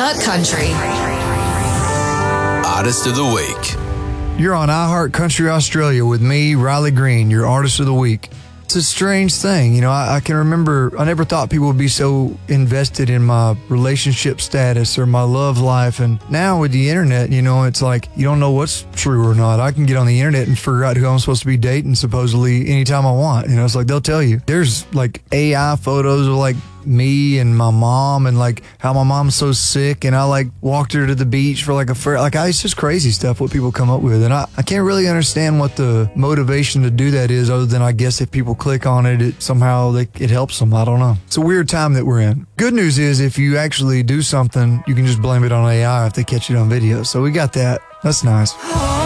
iHeart Country. Artist of the Week. You're on iHeart Country Australia with me, Riley Green, your Artist of the Week. It's a strange thing. You know, I can remember, I never thought people would be so invested in my relationship status or my love life. And now with the internet, you know, it's like you don't know what's true or not. I can get on the internet and figure out who I'm supposed to be dating supposedly anytime I want. You know, it's like they'll tell you. There's like AI photos of like me and my mom and like how my mom's so sick and I like walked her to the beach for like it's just crazy stuff what people come up with, and I can't really understand what the motivation to do that is, other than I guess if people click on it, it helps them. I don't know. It's a weird time that we're in. Good news is if you actually do something, you can just blame it on AI if they catch it on video. So we got that. That's nice.